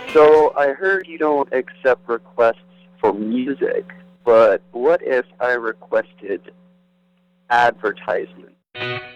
So I heard you don't accept requests for music, but what if I requested advertisement?